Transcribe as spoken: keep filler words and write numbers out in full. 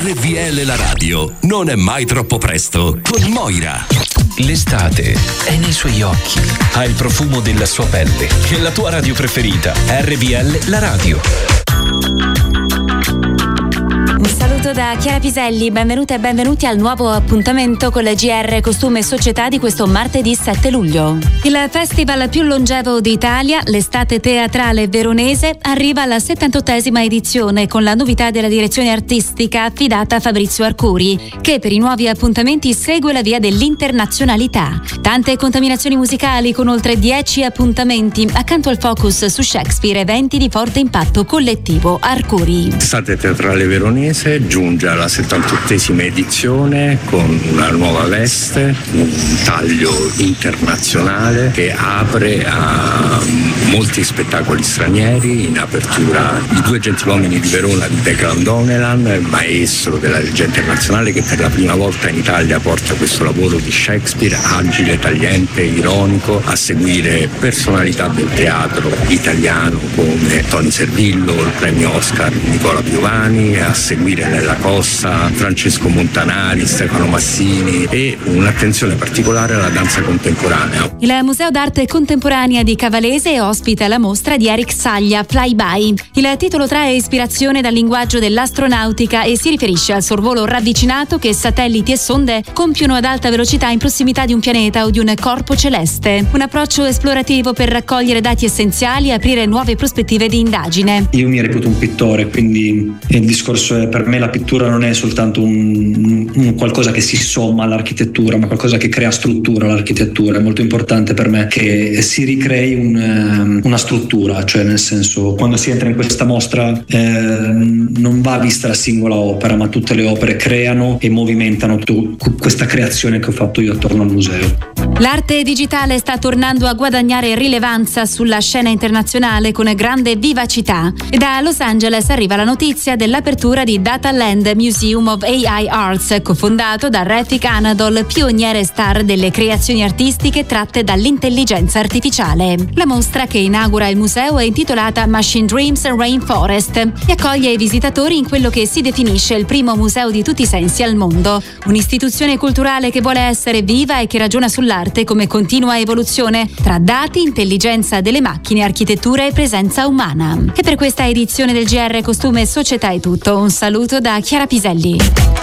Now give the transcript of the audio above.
R V L la radio non è mai troppo presto con Moira. L'estate è nei suoi occhi, ha il profumo della sua pelle e la tua radio preferita, R V L la radio. Un saluto da Chiara Piselli, benvenute e benvenuti al nuovo appuntamento con le G R Costume e Società di questo martedì sette luglio. Il festival più longevo d'Italia, l'estate teatrale veronese, arriva alla settantottesima edizione con la novità della direzione artistica affidata a Fabrizio Arcuri, che per i nuovi appuntamenti segue la via dell'internazionalità. Tante contaminazioni musicali con oltre dieci appuntamenti, accanto al focus su Shakespeare, eventi di forte impatto collettivo. Arcuri. L'estate teatrale veronese giunge alla settantottesima edizione con una nuova veste, un taglio internazionale che apre a molti spettacoli stranieri. In apertura I due gentiluomini di Verona di Declan Donnellan, maestro della regia internazionale, che per la prima volta in Italia porta questo lavoro di Shakespeare agile, tagliente, ironico, a seguire personalità del teatro italiano come Tony Servillo, il premio Oscar Nicola Piovani, a seguire Nella Cossa, Francesco Montanari, Stefano Massini, e un'attenzione particolare alla danza contemporanea. Il Museo d'Arte Contemporanea di Cavalese ospita la mostra di Eric Saglia, Flyby. Il titolo trae ispirazione dal linguaggio dell'astronautica e si riferisce al sorvolo ravvicinato che satelliti e sonde compiono ad alta velocità in prossimità di un pianeta o di un corpo celeste. Un approccio esplorativo per raccogliere dati essenziali e aprire nuove prospettive di indagine. Io mi reputo un pittore, quindi il discorso è, per me la pittura non è soltanto un, un qualcosa che si somma all'architettura, ma qualcosa che crea struttura all'architettura. È molto importante per me che si ricrei un, una struttura, cioè nel senso, quando si entra in questa mostra eh, non va vista la singola opera, ma tutte le opere creano e movimentano tu, questa creazione che ho fatto io attorno al museo. L'arte digitale sta tornando a guadagnare rilevanza sulla scena internazionale con grande vivacità. E da Los Angeles arriva la notizia dell'apertura di Data Land Museum of A I Arts, cofondato da Refik Anadol, pioniere star delle creazioni artistiche tratte dall'intelligenza artificiale. La mostra, che inaugura il museo, è intitolata Machine Dreams Rainforest e accoglie i visitatori in quello che si definisce il primo museo di tutti i sensi al mondo. Un'istituzione culturale che vuole essere viva e che ragiona sull'arte come continua evoluzione tra dati, intelligenza delle macchine, architettura e presenza umana. E per questa edizione del G R Costume e Società è tutto. Un saluto da Chiara Piselli.